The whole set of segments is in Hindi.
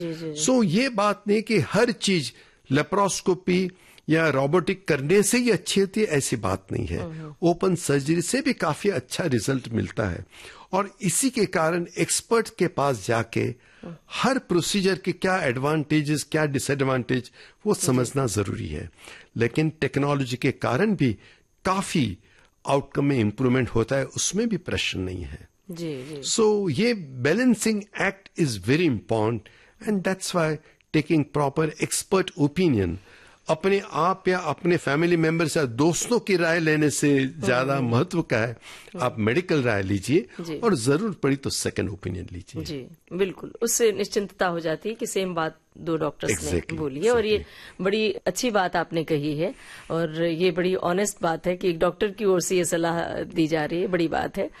सो ये बात नहीं कि हर चीज लेप्रोस्कोपी या रोबोटिक करने से ही अच्छी होती है, ऐसी बात नहीं है। ओपन सर्जरी से भी काफी अच्छा रिजल्ट मिलता है, और इसी के कारण एक्सपर्ट के पास जाके हर प्रोसीजर के क्या एडवांटेजेस क्या डिसएडवांटेज वो समझना जरूरी है। लेकिन टेक्नोलॉजी के कारण भी काफी आउटकम में इंप्रूवमेंट होता है, उसमें भी प्रश्न नहीं है। जी। सो ये balancing act is very important, and that's why taking proper expert opinion, अपने आप या अपने फैमिली मेंबर्स या दोस्तों की राय लेने से ज्यादा महत्व का है। आप मेडिकल राय लीजिए और जरूरत पड़ी तो सेकंड ओपिनियन लीजिए। जी बिल्कुल, उससे निश्चिंतता हो जाती है कि सेम बात दो डॉक्टर्स ने बोली है। और ये बड़ी अच्छी बात आपने कही है, और ये बड़ी ऑनेस्ट बात है कि एक डॉक्टर की ओर से ये सलाह दी जा रही है, बड़ी बात है।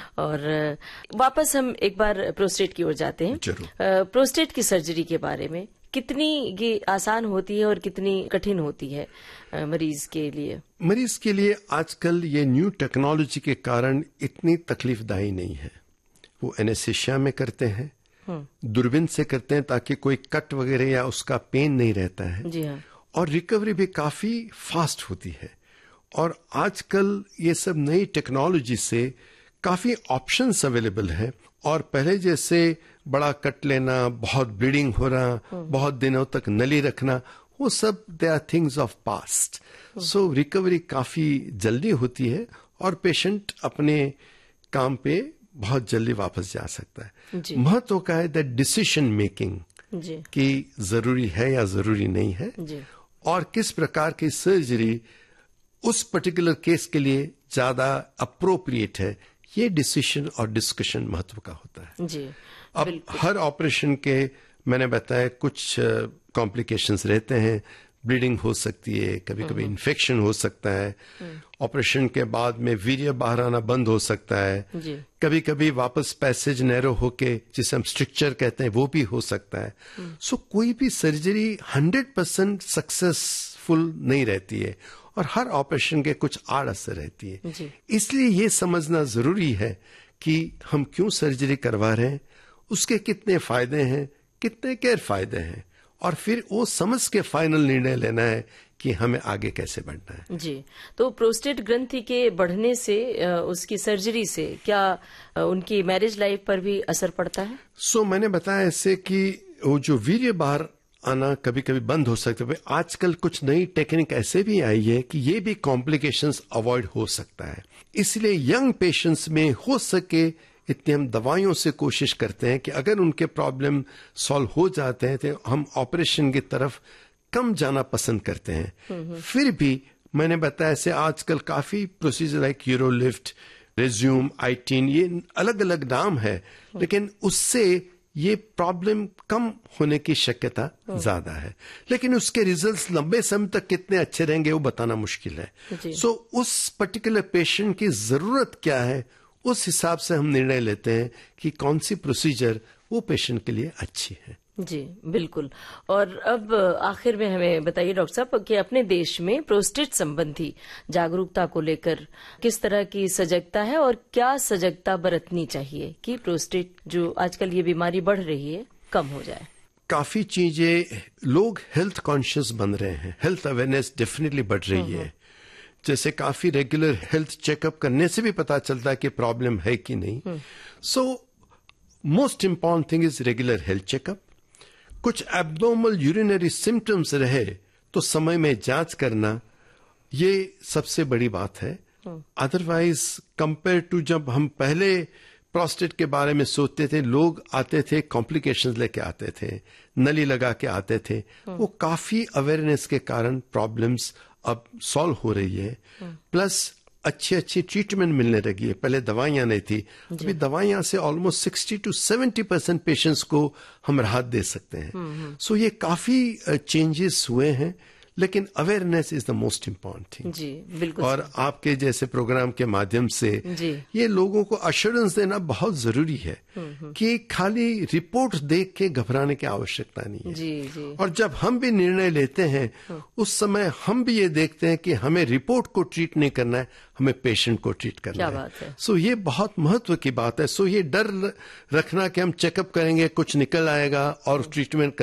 और वापस हम एक बार प्रोस्टेट की ओर जाते हैं। प्रोस्टेट की सर्जरी के बारे में कितनी ये आसान होती है और कितनी कठिन होती है मरीज के लिए? मरीज के लिए आजकल ये न्यू टेक्नोलॉजी के कारण इतनी तकलीफदायी नहीं है। वो एनेस्थीसिया में करते हैं, दूरबीन से करते हैं ताकि कोई कट वगैरह या उसका पेन नहीं रहता है। जी हाँ। और रिकवरी भी काफी फास्ट होती है। और आजकल ये सब नई टेक्नोलॉजी से काफी ऑप्शंस अवेलेबल है, और पहले जैसे बड़ा कट लेना, बहुत ब्लीडिंग हो रहा, बहुत दिनों तक नली रखना, वो सब they are things of past. So recovery काफी जल्दी होती है और पेशेंट अपने काम पे बहुत जल्दी वापस जा सकता है। महत्व का है दैट डिसीजन मेकिंग कि जरूरी है या जरूरी नहीं है, और किस प्रकार की सर्जरी उस पर्टिकुलर केस के लिए ज्यादा अप्रोप्रिएट है, ये डिसीजन और डिस्कशन महत्व का होता है। जी, अब हर ऑपरेशन के मैंने बताया कुछ कॉम्प्लिकेशंस रहते हैं, ब्लीडिंग हो सकती है, कभी कभी इन्फेक्शन हो सकता है, ऑपरेशन के बाद में वीर्य बाहर आना बंद हो सकता है, कभी कभी वापस पैसेज नैरो होके जिसे हम स्ट्रिक्चर कहते हैं वो भी हो सकता है। सो कोई भी सर्जरी 100% सक्सेसफुल नहीं रहती है, और हर ऑपरेशन के कुछ आड़ असर रहती है। इसलिए ये समझना जरूरी है कि हम क्यों सर्जरी करवा रहे हैं, उसके कितने फायदे हैं, कितने गैर फायदे हैं, और फिर वो समझ के फाइनल निर्णय लेना है कि हमें आगे कैसे बढ़ना है। जी, तो प्रोस्टेट ग्रंथि के बढ़ने से उसकी सर्जरी से क्या उनकी मैरिज लाइफ पर भी असर पड़ता है? मैंने बताया ऐसे कि वो जो वीर्य बाहर आना कभी कभी बंद हो सकता है। आजकल कुछ नई टेक्निक ऐसे भी आई है कि ये भी कॉम्प्लिकेशंस अवॉइड हो सकता है। इसलिए यंग पेशेंट्स में हो सके इतनी हम दवाइयों से कोशिश करते हैं कि अगर उनके प्रॉब्लम सॉल्व हो जाते हैं तो हम ऑपरेशन की तरफ कम जाना पसंद करते हैं। फिर भी मैंने बताया ऐसे आजकल काफी प्रोसीजर लाइक यूरोलिफ्ट, रेज्यूम, आइटीन, ये अलग अलग नाम है, लेकिन उससे ये प्रॉब्लम कम होने की शक्यता ज्यादा है। लेकिन उसके रिजल्ट्स लंबे समय तक कितने अच्छे रहेंगे वो बताना मुश्किल है। उस पर्टिकुलर पेशेंट की जरूरत क्या है, उस हिसाब से हम निर्णय लेते हैं कि कौन सी प्रोसीजर वो पेशेंट के लिए अच्छी है। जी बिल्कुल। और अब आखिर में हमें बताइए डॉक्टर साहब कि अपने देश में प्रोस्टेट संबंधी जागरूकता को लेकर किस तरह की सजगता है, और क्या सजगता बरतनी चाहिए कि प्रोस्टेट जो आजकल ये बीमारी बढ़ रही है कम हो जाए? काफी चीजें, लोग हेल्थ कॉन्शियस बन रहे हैं, हेल्थ अवेयरनेस डेफिनेटली बढ़ रही है। जैसे काफी रेगुलर हेल्थ चेकअप करने से भी पता चलता है कि प्रॉब्लम है कि नहीं। So most important thing is regular health checkup. कुछ एब्नॉर्मल यूरिनरी सिम्टम्स रहे तो समय में जांच करना, ये सबसे बड़ी बात है। अदरवाइज कंपेयर टू जब हम पहले प्रोस्टेट के बारे में सोचते थे, लोग आते थे कॉम्प्लिकेशंस लेके आते थे, नली लगा के आते थे, वो काफी अवेयरनेस के कारण प्रॉब्लम्स अब सॉल्व हो रही है। प्लस अच्छी अच्छी ट्रीटमेंट मिलने लगी है, पहले दवाइयां नहीं थी, अभी दवाइयां से ऑलमोस्ट 60 to 70% पेशेंट्स को हम राहत दे सकते हैं। सो ये काफी चेंजेस हुए हैं, लेकिन awareness is the most important thing. जी बिल्कुल। और आपके जैसे प्रोग्राम के माध्यम से जी ये लोगों को अश्योरेंस देना बहुत जरूरी है कि खाली रिपोर्ट देख के घबराने की आवश्यकता नहीं है। जी जी। और जब हम भी निर्णय लेते हैं उस समय हम भी ये देखते हैं कि हमें रिपोर्ट को ट्रीट नहीं करना है, हमें पेशेंट को ट्रीट करना क्या है। बात है। सो ये बहुत महत्व की बात है। सो ये डर रखना कि हम चेकअप करेंगे कुछ निकल आएगा और ट्रीटमेंट